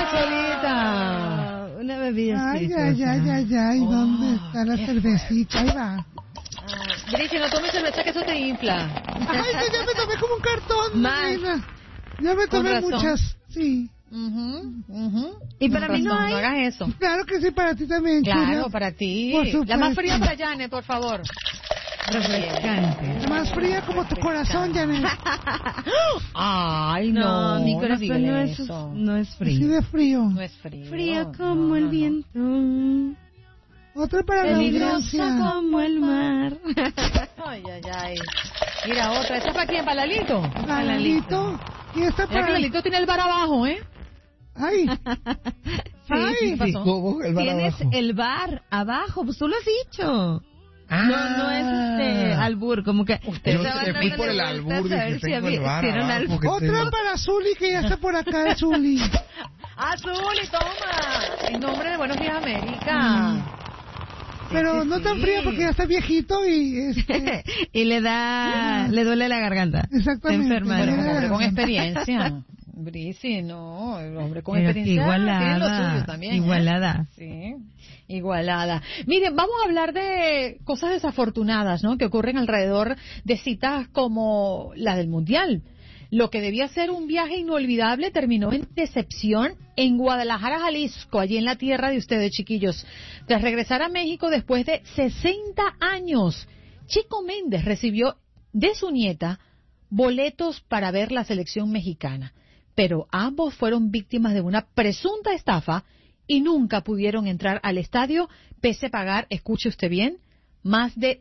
solita. Una bebida. Ay. ¿Dónde está la cervecita? Ahí va. Brice, no tomes cerveza que eso te infla. Ay, ya me tomé como un cartón. Más. Reina. Ya me tomé muchas. Sí. Y para mí no hay. No hagas eso. Claro que sí, para ti también. Claro, Julia. para ti. Por supuesto. La más fría para Janet, por favor. Refrescante. Más fría como tu corazón, Janet. Ay, No, mi corazón digas no es, eso. no es Así frío. de frío. No es frío. Frío como el viento. Otra para la Peligrosa audiencia. como el mar. Ay. Mira, otra. ¿Esta es para quién? ¿Para Lalito? Lalito. Y esta Mira que para... Lalito tiene el bar abajo, ¿eh? Ay. Ay. ¿qué pasó? ¿Cómo? El bar Tienes abajo. el bar abajo, pues tú lo has dicho. Ah. No es albur, como que Yo me fui por el albur, dije, tengo el bar abajo, que Otra tengo- para Zuli, que ya está por acá, el Zuli. Zuli, toma. En nombre de Buenos Días América. Pero no tan fría porque ya está viejito y... y le duele la garganta. Exactamente. Se enferma. Bueno, un Mira. hombre con experiencia. Brici, no, el hombre con Pero experiencia tiene lo igualada, suyo también. igualada. Sí, igualada. Miren, vamos a hablar de cosas desafortunadas, ¿no? Que ocurren alrededor de citas como la del Mundial. Lo que debía ser un viaje inolvidable terminó en decepción en Guadalajara, Jalisco, allí en la tierra de ustedes, chiquillos. Tras regresar a México después de 60 años, Chico Méndez recibió de su nieta boletos para ver la selección mexicana. Pero ambos fueron víctimas de una presunta estafa y nunca pudieron entrar al estadio, pese a pagar, escuche usted bien, más de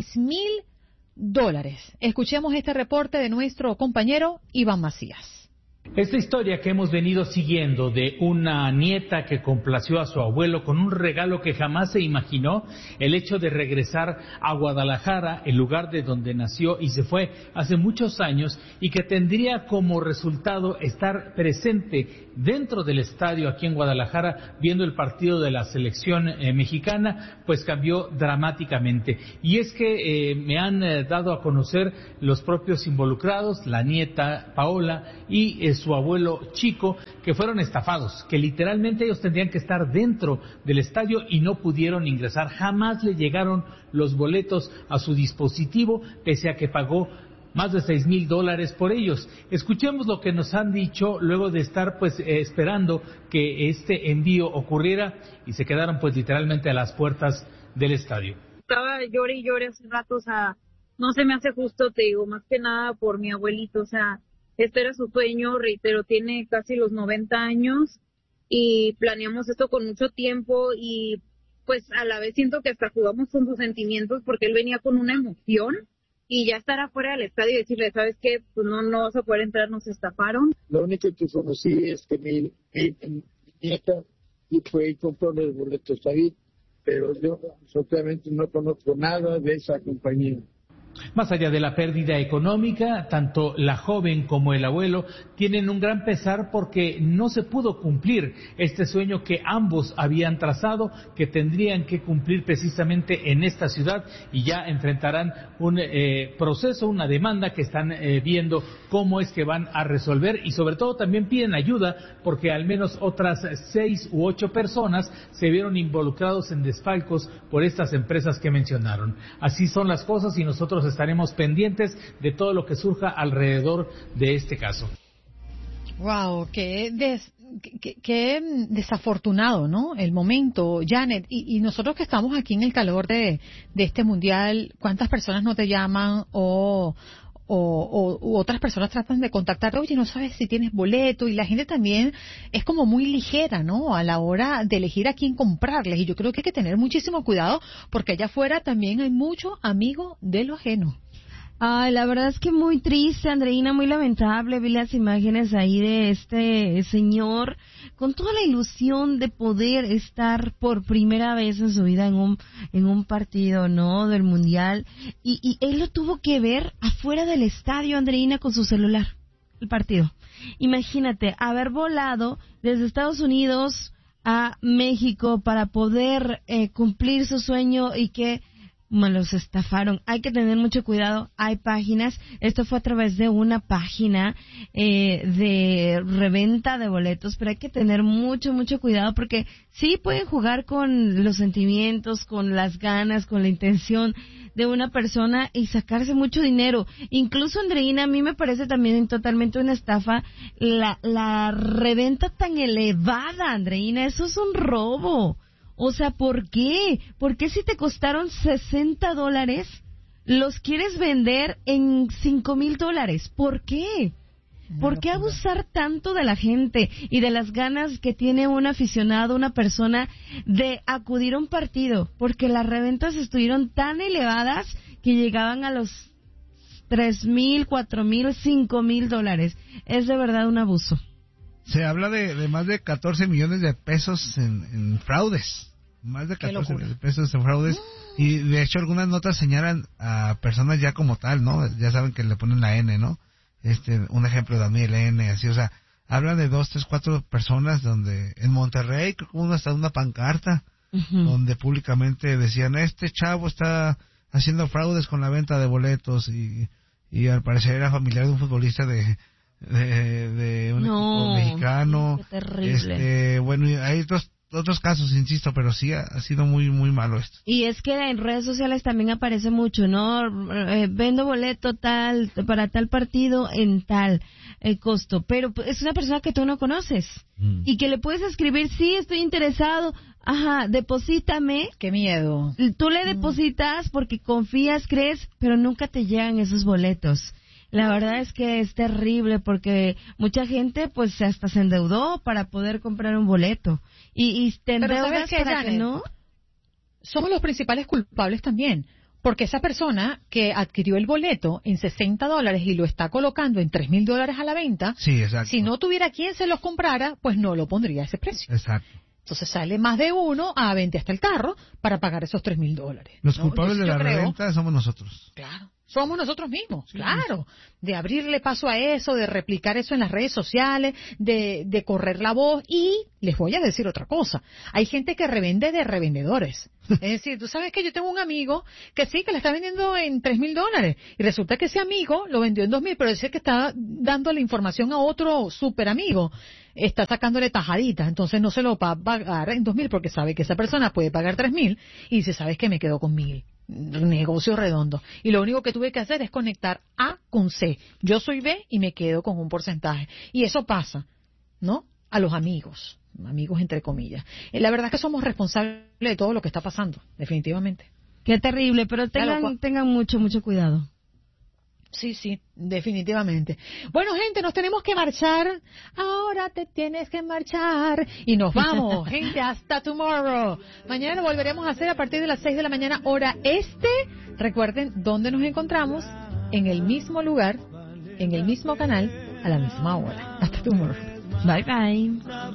$6,000. Escuchemos este reporte de nuestro compañero Iván Macías. Esta historia que hemos venido siguiendo de una nieta que complació a su abuelo con un regalo que jamás se imaginó, el hecho de regresar a Guadalajara, el lugar de donde nació y se fue hace muchos años, y que tendría como resultado estar presente dentro del estadio aquí en Guadalajara viendo el partido de la selección mexicana, pues cambió dramáticamente. Y es que me han dado a conocer los propios involucrados, la nieta Paola y su abuelo Chico, que fueron estafados, que literalmente ellos tendrían que estar dentro del estadio y no pudieron ingresar. Jamás le llegaron los boletos a su dispositivo, pese a que pagó más de $6,000 por ellos. Escuchemos lo que nos han dicho luego de estar esperando que este envío ocurriera y se quedaron pues literalmente a las puertas del estadio. Estaba llore y llore hace rato, o sea, no se me hace justo, te digo, más que nada por mi abuelito, o sea, este era su sueño, reitero, tiene casi los 90 años y planeamos esto con mucho tiempo y pues a la vez siento que hasta jugamos con sus sentimientos porque él venía con una emoción y ya estar afuera del estadio y decirle, ¿sabes qué? Pues no vas a poder entrar, nos estafaron. Lo único que conocí es que mi nieta y fue y compró los boletos ahí, pero yo absolutamente no conozco nada de esa compañía. Más allá de la pérdida económica, tanto la joven como el abuelo tienen un gran pesar porque no se pudo cumplir este sueño que ambos habían trazado, que tendrían que cumplir precisamente en esta ciudad, y ya enfrentarán un proceso, una demanda que están viendo cómo es que van a resolver, y sobre todo también piden ayuda porque al menos otras 6 u 8 personas se vieron involucrados en desfalcos por estas empresas que mencionaron. Así son las cosas y nosotros estaremos pendientes de todo lo que surja alrededor de este caso. Wow, qué desafortunado, ¿no? El momento, Janet, y nosotros que estamos aquí en el calor de este mundial, ¿cuántas personas no te llaman o otras personas tratan de contactarte? Oye, no sabes si tienes boleto, y la gente también es como muy ligera, ¿no? A la hora de elegir a quién comprarles, y yo creo que hay que tener muchísimo cuidado porque allá afuera también hay mucho amigo de lo ajeno. Ay, la verdad es que muy triste, Andreina, muy lamentable. Vi las imágenes ahí de este señor con toda la ilusión de poder estar por primera vez en su vida en un partido, ¿no? Del Mundial. Y él lo tuvo que ver afuera del estadio, Andreina, con su celular, el partido. Imagínate, haber volado desde Estados Unidos a México para poder cumplir su sueño y que me los estafaron. Hay que tener mucho cuidado. Hay páginas, esto fue a través de una página de reventa de boletos, pero hay que tener mucho cuidado porque sí pueden jugar con los sentimientos, con las ganas, con la intención de una persona y sacarse mucho dinero. Incluso, Andreina, a mí me parece también totalmente una estafa la reventa tan elevada, Andreina. Eso es un robo. O sea, ¿por qué? ¿Por qué si te costaron $60 los quieres vender en $5,000? ¿Por qué? ¿Por qué abusar tanto de la gente y de las ganas que tiene un aficionado, una persona, de acudir a un partido? Porque las reventas estuvieron tan elevadas que llegaban a los $3,000, $4,000, $5,000. Es de verdad un abuso. Se habla de más de 14 millones de pesos en fraudes. Más de 14 millones de pesos en fraudes. Y de hecho algunas notas señalan a personas ya como tal, ¿no? Ya saben que le ponen la N, ¿no? Un ejemplo, Daniel N, así, o sea, hablan de 2, 3, 4 personas donde en Monterrey, uno hasta una pancarta, donde públicamente decían, este chavo está haciendo fraudes con la venta de boletos y al parecer era familiar de un futbolista de un equipo mexicano. Qué terrible. Bueno, y hay otros casos, insisto, pero sí ha sido muy malo esto. Y es que en redes sociales también aparece mucho, ¿no? Vendo boleto para tal partido en tal costo, pero es una persona que tú no conoces y que le puedes escribir, sí, estoy interesado, ajá, deposítame. Qué miedo. Tú le depositas porque confías, crees, pero nunca te llegan esos boletos. La verdad es que es terrible porque mucha gente pues hasta se endeudó para poder comprar un boleto y te endeudas para que no. Somos los principales culpables también, porque esa persona que adquirió el boleto en $60 y lo está colocando en $3,000 a la venta, sí, exacto. Si no tuviera quien se los comprara, pues no lo pondría a ese precio. Exacto. Entonces sale más de uno a vender hasta el carro para pagar esos $3,000. Los culpables de la reventa somos nosotros. Claro. Somos nosotros mismos, claro, de abrirle paso a eso, de replicar eso en las redes sociales, de correr la voz. Y les voy a decir otra cosa, hay gente que revende de revendedores. Es decir, tú sabes que yo tengo un amigo que sí, que le está vendiendo en $3,000 y resulta que ese amigo lo vendió en $2,000, pero ese que está dando la información a otro super amigo está sacándole tajaditas, entonces no se lo va a pagar en $2,000 porque sabe que esa persona puede pagar $3,000 y dice, ¿sabes qué? Me quedo con $1,000. Negocio redondo. Y lo único que tuve que hacer es conectar A con C. Yo soy B y me quedo con un porcentaje. Y eso pasa, ¿no? A los amigos entre comillas. La verdad es que somos responsables de todo lo que está pasando, definitivamente. Qué terrible, pero tengan mucho cuidado. Sí, definitivamente. Bueno, gente, nos tenemos que marchar. Ahora te tienes que marchar. Y nos vamos, gente, hasta tomorrow. Mañana lo volveremos a hacer a partir de las 6 de la mañana, hora este. Recuerden dónde nos encontramos, en el mismo lugar, en el mismo canal, a la misma hora. Hasta tomorrow. Bye, bye.